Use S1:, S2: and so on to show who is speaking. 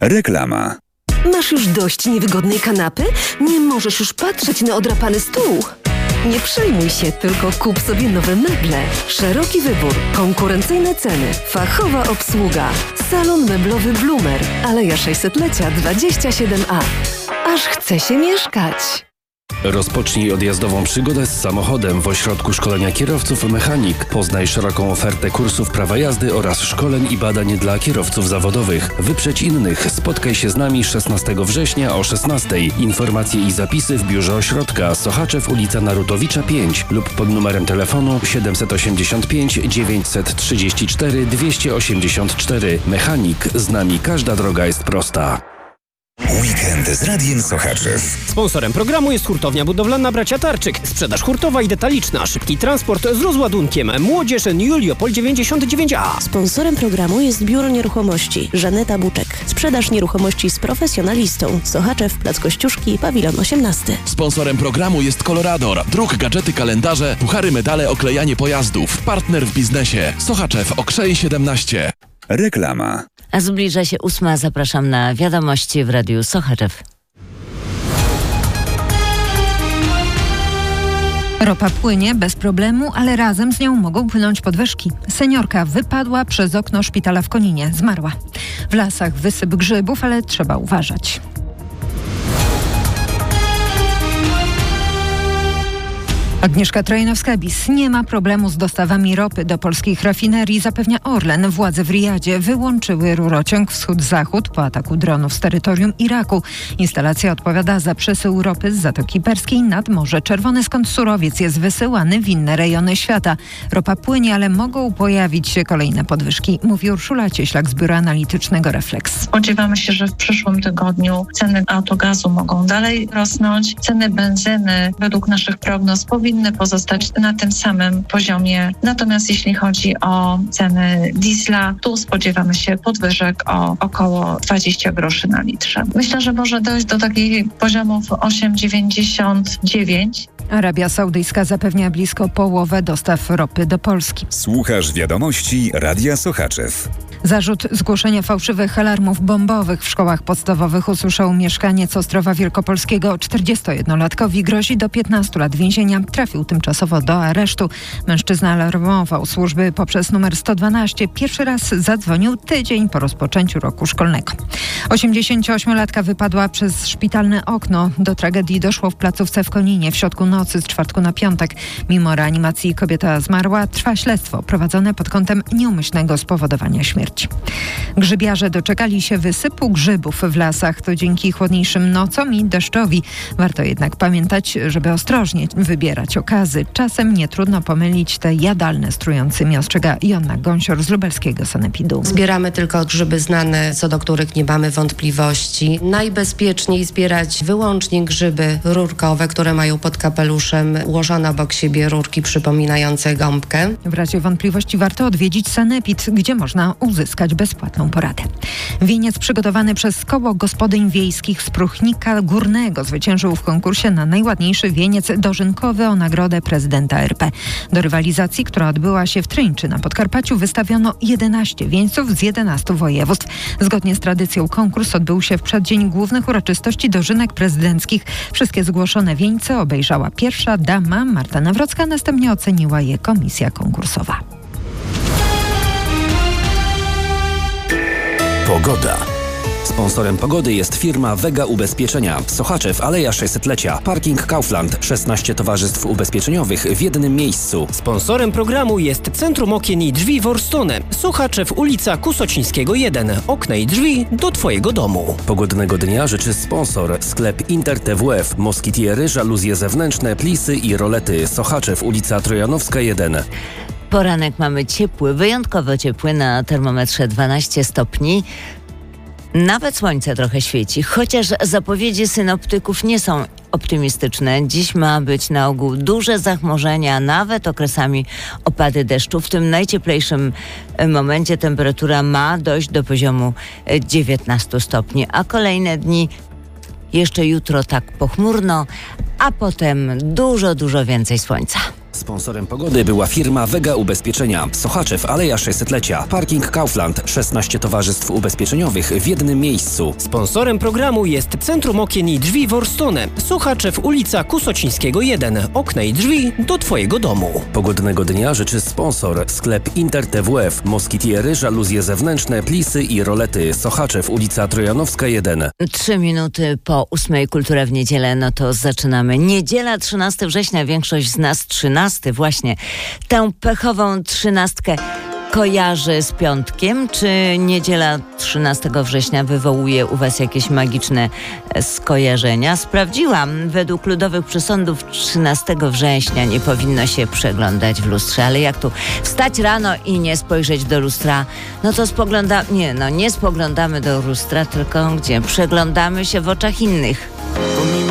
S1: Reklama.
S2: Masz już dość niewygodnej kanapy? Nie możesz już patrzeć na odrapany stół? Nie przejmuj się, tylko kup sobie nowe meble. Szeroki wybór, konkurencyjne ceny, fachowa obsługa. Salon meblowy Bloomer, Aleja 600-lecia 27A. Aż chce się mieszkać.
S3: Rozpocznij odjazdową przygodę z samochodem w Ośrodku Szkolenia Kierowców Mechanik. Poznaj szeroką ofertę kursów prawa jazdy oraz szkoleń i badań dla kierowców zawodowych. Wyprzedź innych. Spotkaj się z nami 16 września o 16. Informacje i zapisy w biurze ośrodka Sochaczew, ulica Narutowicza 5 lub pod numerem telefonu 785 934 284. Mechanik. Z nami każda droga jest prosta.
S1: Weekend z Radiem Sochaczew.
S4: Sponsorem programu jest hurtownia budowlana Bracia Tarczyk. Sprzedaż hurtowa i detaliczna. Szybki transport z rozładunkiem. Młodzież Juliopol 99A.
S5: Sponsorem programu jest Biuro Nieruchomości Żaneta Buczek. Sprzedaż nieruchomości z profesjonalistą. Sochaczew, Plac Kościuszki, Pawilon 18.
S6: Sponsorem programu jest Colorador. Druk, gadżety, kalendarze, puchary, medale, oklejanie pojazdów. Partner w biznesie. Sochaczew, Okrzej 17.
S1: Reklama.
S7: A zbliża się 8. Zapraszam na wiadomości w Radiu Sochaczew.
S8: Ropa płynie bez problemu, ale razem z nią mogą płynąć podwyżki. Seniorka wypadła przez okno szpitala w Koninie. Zmarła. W lasach wysyp grzybów, ale trzeba uważać. Agnieszka Trojanowska-Bis. Nie ma problemu z dostawami ropy do polskich rafinerii, zapewnia Orlen. Władze w Rijadzie wyłączyły rurociąg wschód-zachód po ataku dronów z terytorium Iraku. Instalacja odpowiada za przesył ropy z Zatoki Perskiej nad Morze Czerwone, skąd surowiec jest wysyłany w inne rejony świata. Ropa płynie, ale mogą pojawić się kolejne podwyżki, mówi Urszula Cieślak z Biura Analitycznego Reflex.
S9: Spodziewamy się, że w przyszłym tygodniu ceny autogazu mogą dalej rosnąć. Ceny benzyny według naszych prognoz powinny pozostać na tym samym poziomie. Natomiast jeśli chodzi o ceny diesla, tu spodziewamy się podwyżek o około 20 groszy na litrze. Myślę, że może dojść do takich poziomów 8,99.
S8: Arabia Saudyjska zapewnia blisko połowę dostaw ropy do Polski.
S1: Słuchasz wiadomości Radia Sochaczew.
S8: Zarzut zgłoszenia fałszywych alarmów bombowych w szkołach podstawowych usłyszał mieszkaniec Ostrowa Wielkopolskiego. 41-latkowi grozi do 15 lat więzienia. Trafił tymczasowo do aresztu. Mężczyzna alarmował służby poprzez numer 112. Pierwszy raz zadzwonił tydzień po rozpoczęciu roku szkolnego. 88-latka wypadła przez szpitalne okno. Do tragedii doszło w placówce w Koninie w środku nocy z czwartku na piątek. Mimo reanimacji kobieta zmarła. Trwa śledztwo prowadzone pod kątem nieumyślnego spowodowania śmierci. Grzybiarze doczekali się wysypu grzybów w lasach. To dzięki chłodniejszym nocom i deszczowi. Warto jednak pamiętać, żeby ostrożnie wybierać okazy. Czasem nie trudno pomylić te jadalne z trującymi, ostrzega Joanna Gąsior z lubelskiego sanepidu.
S10: Zbieramy tylko grzyby znane, co do których nie mamy wątpliwości. Najbezpieczniej zbierać wyłącznie grzyby rurkowe, które mają pod kapeluszem ułożone obok siebie rurki przypominające gąbkę.
S8: W razie wątpliwości warto odwiedzić sanepid, gdzie można uzyskać bezpłatną poradę. Wieniec przygotowany przez Koło Gospodyń Wiejskich z Pruchnika Górnego zwyciężył w konkursie na najładniejszy wieniec dożynkowy o nagrodę prezydenta RP. Do rywalizacji, która odbyła się w Tryńczy na Podkarpaciu, wystawiono 11 wieńców z 11 województw. Zgodnie z tradycją konkurs odbył się w przeddzień głównych uroczystości dożynek prezydenckich. Wszystkie zgłoszone wieńce obejrzała pierwsza dama Marta Nawrocka, następnie oceniła je komisja konkursowa.
S3: Pogoda. Sponsorem pogody jest firma Vega Ubezpieczenia. Sochaczew, Aleja 600-lecia. Parking Kaufland. 16 towarzystw ubezpieczeniowych w jednym miejscu.
S4: Sponsorem programu jest Centrum Okien i Drzwi Worstone. Sochaczew, ulica Kusocińskiego 1. Okna i drzwi do Twojego domu.
S3: Pogodnego dnia życzy sponsor. Sklep Inter TWF. Moskitiery, żaluzje zewnętrzne, plisy i rolety. Sochaczew, ulica Trojanowska 1.
S7: Poranek mamy ciepły, wyjątkowo ciepły, na termometrze 12 stopni. Nawet słońce trochę świeci, chociaż zapowiedzi synoptyków nie są optymistyczne. Dziś ma być na ogół duże zachmurzenia, nawet okresami opady deszczu. W tym najcieplejszym momencie temperatura ma dojść do poziomu 19 stopni, a kolejne dni jeszcze jutro tak pochmurno, a potem dużo więcej słońca.
S3: Sponsorem pogody była firma Vega Ubezpieczenia. Sochaczew, Aleja 600-lecia. Parking Kaufland. 16 towarzystw ubezpieczeniowych w jednym miejscu.
S4: Sponsorem programu jest Centrum Okien i Drzwi Worstone. Sochaczew, ulica Kusocińskiego 1. Okna i drzwi do Twojego domu.
S3: Pogodnego dnia życzy sponsor. Sklep Inter TWF. Moskitiery, żaluzje zewnętrzne, plisy i rolety. Sochaczew, ulica Trojanowska 1.
S7: 3 minuty po 8 Kultura w niedzielę, no to zaczynamy. Niedziela 13 września, większość z nas 13 właśnie. Tę pechową 13 kojarzy z piątkiem. Czy niedziela 13 września wywołuje u Was jakieś magiczne skojarzenia? Sprawdziłam. Według ludowych przesądów 13 września nie powinno się przeglądać w lustrze. Ale jak tu wstać rano i nie spojrzeć do lustra, no to nie spoglądamy do lustra, tylko gdzie? Przeglądamy się w oczach innych.